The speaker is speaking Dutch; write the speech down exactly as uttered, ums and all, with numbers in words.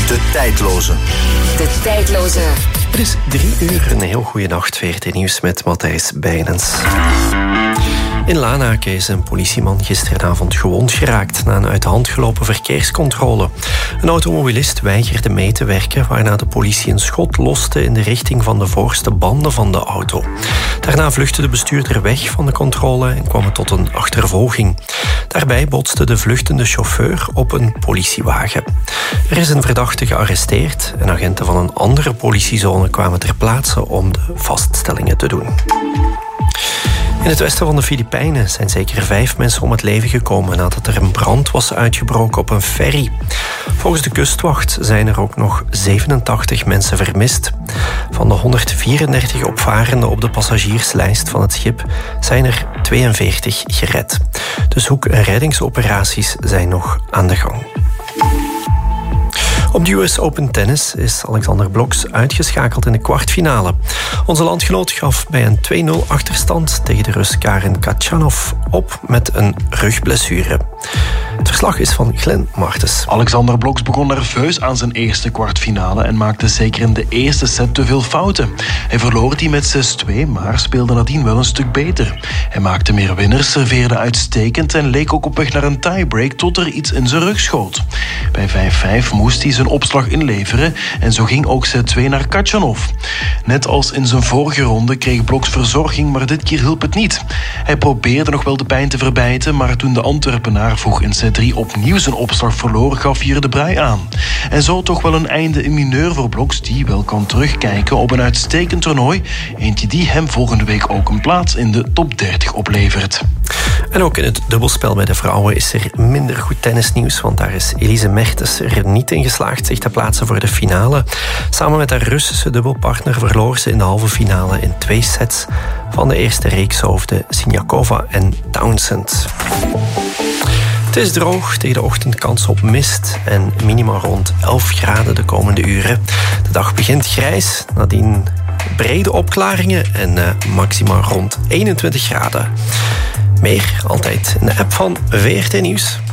De tijdloze. De tijdloze. Het is drie uur. Een heel goede nacht. V R T Nieuws met Matthijs Bijnens. In Lanaken is een politieman gisteravond gewond geraakt na een uit de hand gelopen verkeerscontrole. Een automobilist weigerde mee te werken, waarna de politie een schot loste in de richting van de voorste banden van de auto. Daarna vluchtte de bestuurder weg van de controle en kwam het tot een achtervolging. Daarbij botste de vluchtende chauffeur op een politiewagen. Er is een verdachte gearresteerd en agenten van een andere politiezone kwamen ter plaatse om de vaststellingen te doen. In het westen van de Filipijnen zijn zeker vijf mensen om het leven gekomen nadat er een brand was uitgebroken op een ferry. Volgens de kustwacht zijn er ook nog zevenentachtig mensen vermist. Van de honderdvierendertig opvarenden op de passagierslijst van het schip zijn er tweeënveertig gered. De zoek- en reddingsoperaties zijn nog aan de gang. Op de U S Open Tennis is Alexander Bloksch uitgeschakeld in de kwartfinale. Onze landgenoot gaf bij een twee nul achterstand tegen de Rus Karen Khachanov op met een rugblessure. Het verslag is van Glenn Martens. Alexander Bloksch begon nerveus aan zijn eerste kwartfinale en maakte zeker in de eerste set te veel fouten. Hij verloor die met zes twee, maar speelde nadien wel een stuk beter. Hij maakte meer winners, serveerde uitstekend en leek ook op weg naar een tiebreak tot er iets in zijn rug schoot. Bij vijf vijf moest hij zijn opslag inleveren en zo ging ook set twee naar Khachanov. Net als in zijn vorige ronde kreeg Bloksch verzorging, maar dit keer hielp het niet. Hij probeerde nog wel de pijn te verbijten, maar toen de Antwerpenaar vroeg in set drie opnieuw zijn opslag verloor, gaf hier de brei aan. En zo toch wel een einde in mineur voor Bloksch, die wel kan terugkijken op een uitstekend toernooi. Eentje die hem volgende week ook een plaats in de top dertig oplevert. En ook in het dubbelspel bij de vrouwen is er minder goed tennisnieuws, want daar is Elise Mertens er niet in geslaagd zich te plaatsen voor de finale. Samen met haar Russische dubbelpartner verloor ze in de halve finale in twee sets van de eerste reekshoofden Siniakova en Townsend. Het is droog, tegen de ochtend kans op mist en minima rond elf graden de komende uren. De dag begint grijs, nadien brede opklaringen en uh, maxima rond eenentwintig graden. Meer altijd in de app van V R T Nieuws.